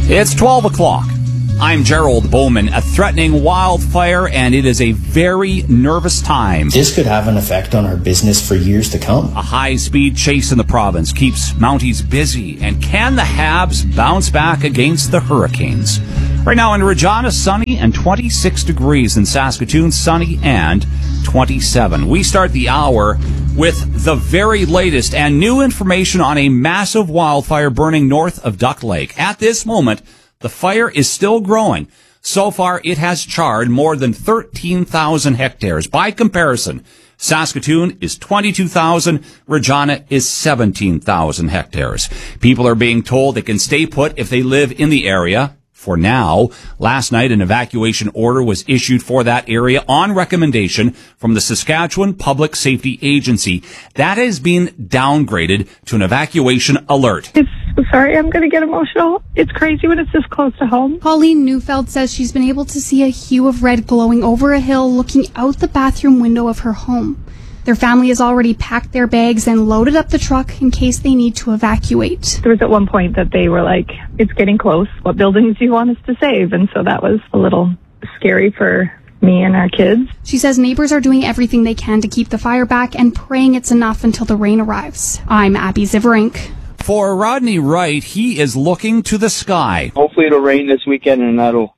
It's 12 o'clock. I'm Gerald Bowman. A threatening wildfire, and it is a very nervous time. This could have an effect on our business for years to come. A high-speed chase in the province keeps Mounties busy. And can the Habs bounce back against the Hurricanes? Right now in Regina, sunny and 26 degrees. In Saskatoon, sunny and 27. We start the hour with the very latest and new information on a massive wildfire burning north of Duck Lake. At this moment, the fire is still growing. So far, it has charred more than 13,000 hectares. By comparison, Saskatoon is 22,000, Regina is 17,000 hectares. People are being told they can stay put if they live in the area. For now, last night an evacuation order was issued for that area on recommendation from the Saskatchewan Public Safety Agency. That has been downgraded to an evacuation alert. Sorry, I'm going to get emotional. It's crazy when it's this close to home. Pauline Neufeld says she's been able to see a hue of red glowing over a hill looking out the bathroom window of her home. Their family has already packed their bags and loaded up the truck in case they need to evacuate. There was at one point that they were like, it's getting close. What buildings do you want us to save? And so that was a little scary for me and our kids. She says neighbors are doing everything they can to keep the fire back and praying it's enough until the rain arrives. I'm Abby Ziverink. For Rodney Wright, he is looking to the sky. Hopefully it'll rain this weekend and that'll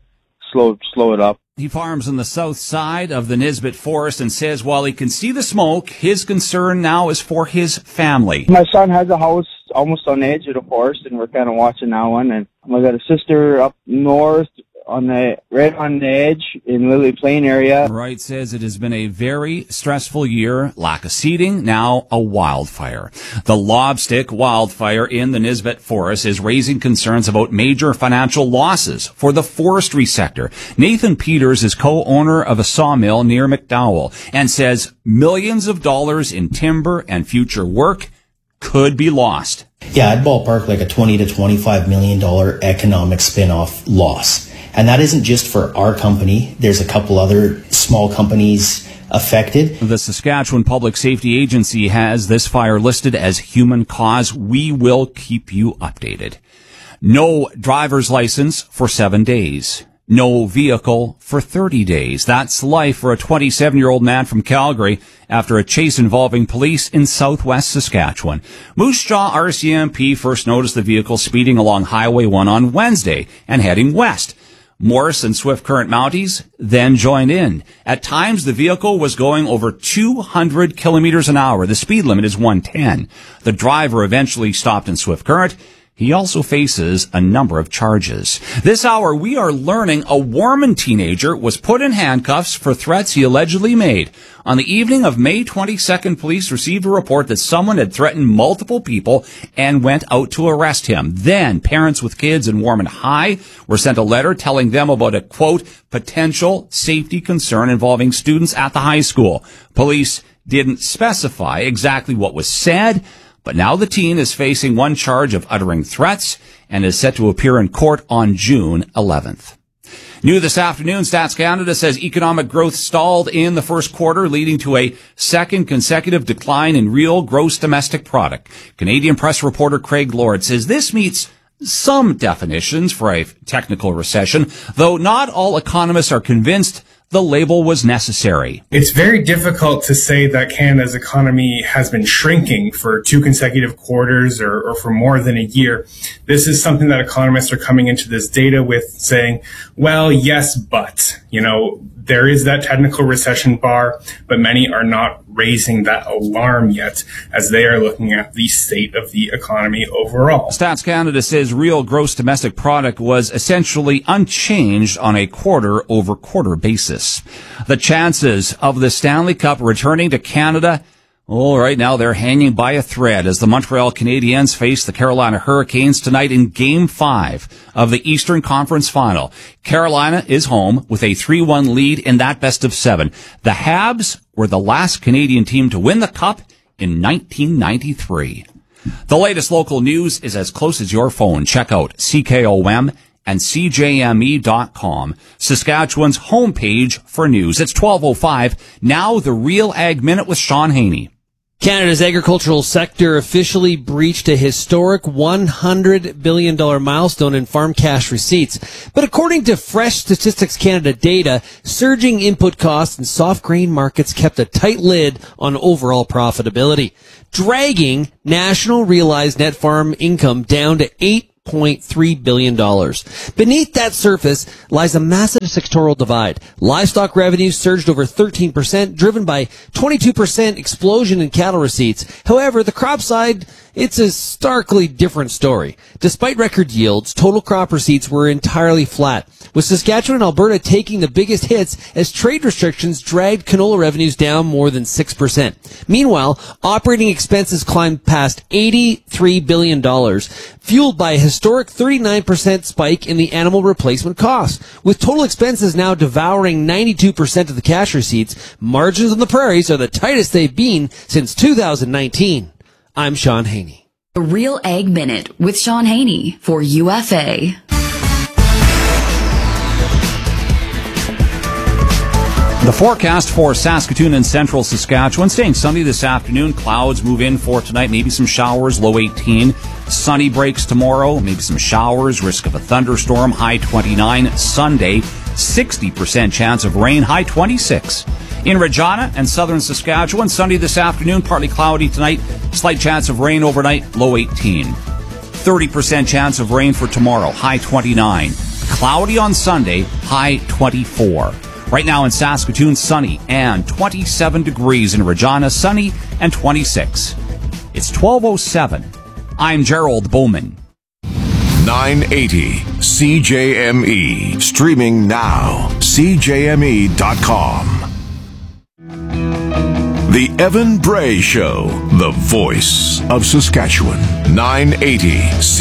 slow it up. He farms on the south side of the Nisbet Forest and says while he can see the smoke, his concern now is for his family. My son has a house almost on the edge of the forest, and we're kind of watching that one. And I got a sister up north right on the edge in Lily Plain area. Wright says it has been a very stressful year. Lack of seeding, now a wildfire. The Lobstick wildfire in the Nisbet Forest is raising concerns about major financial losses for the forestry sector. Nathan Peters is co-owner of a sawmill near McDowell and says millions of dollars in timber and future work could be lost. Yeah, I'd ballpark like a $20 to $25 million economic spin-off loss. And that isn't just for our company. There's a couple other small companies affected. The Saskatchewan Public Safety Agency has this fire listed as human cause. We will keep you updated. No driver's license for 7 days. No vehicle for 30 days. That's life for a 27-year-old man from Calgary after a chase involving police in southwest Saskatchewan. Moose Jaw RCMP first noticed the vehicle speeding along Highway 1 on Wednesday and heading west. Morris and Swift Current Mounties then joined in. At times, the vehicle was going over 200 kilometers an hour. The speed limit is 110. The driver eventually stopped in Swift Current. He also faces a number of charges. This hour, we are learning a Warman teenager was put in handcuffs for threats he allegedly made. On the evening of May 22nd, police received a report that someone had threatened multiple people and went out to arrest him. Then, parents with kids in Warman High were sent a letter telling them about a, quote, potential safety concern involving students at the high school. Police didn't specify exactly what was said, but now the teen is facing one charge of uttering threats and is set to appear in court on June 11th. New this afternoon, Stats Canada says economic growth stalled in the first quarter, leading to a second consecutive decline in real gross domestic product. Canadian press reporter Craig Lord says this meets some definitions for a technical recession, though not all economists are convinced the label was necessary. It's very difficult to say that Canada's economy has been shrinking for 2 consecutive quarters or for more than a year. This is something that economists are coming into this data with saying, well, yes, but, there is that technical recession bar, but many are not raising that alarm yet as they are looking at the state of the economy overall. Stats Canada says real gross domestic product was essentially unchanged on a quarter-over-quarter basis. The chances of the Stanley Cup returning to Canada, right now they're hanging by a thread as the Montreal Canadiens face the Carolina Hurricanes tonight in Game 5 of the Eastern Conference Final. Carolina is home with a 3-1 lead in that best of 7. The Habs were the last Canadian team to win the Cup in 1993. The latest local news is as close as your phone. Check out CKOM and CJME.com, Saskatchewan's homepage for news. It's 12:05. Now the Real Ag Minute with Sean Haney. Canada's agricultural sector officially breached a historic $100 billion milestone in farm cash receipts. But according to Fresh Statistics Canada data, surging input costs and soft grain markets kept a tight lid on overall profitability, dragging national realized net farm income down to $8.3 billion. Beneath that surface lies a massive sectoral divide. Livestock revenues surged over 13%, driven by 22% explosion in cattle receipts. However, the crop side, it's a starkly different story. Despite record yields, total crop receipts were entirely flat, with Saskatchewan and Alberta taking the biggest hits as trade restrictions dragged canola revenues down more than 6%. Meanwhile, operating expenses climbed past $83 billion, fueled by a historic 39% spike in the animal replacement costs. With total expenses now devouring 92% of the cash receipts, margins on the prairies are the tightest they've been since 2019. I'm Sean Haney. The Real Ag Minute with Sean Haney for UFA. The forecast for Saskatoon and central Saskatchewan, staying sunny this afternoon. Clouds move in for tonight, maybe some showers, low 18. Sunny breaks tomorrow, maybe some showers, risk of a thunderstorm, high 29. Sunday, 60% chance of rain, high 26. In Regina and southern Saskatchewan, sunny this afternoon, partly cloudy tonight, slight chance of rain overnight, low 18. 30% chance of rain for tomorrow, high 29. Cloudy on Sunday, high 24. Right now in Saskatoon, sunny and 27 degrees. In Regina, sunny and 26. It's 12:07. I'm Gerald Bowman. 980 CJME. Streaming now. CJME.com. The Evan Bray Show. The voice of Saskatchewan. 980